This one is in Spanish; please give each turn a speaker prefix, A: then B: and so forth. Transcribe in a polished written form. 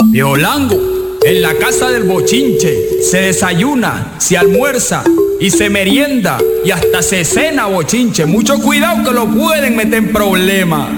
A: Violango, en la casa del bochinche se desayuna, se almuerza y se merienda y hasta se cena bochinche. Mucho cuidado que lo pueden meter en problemas.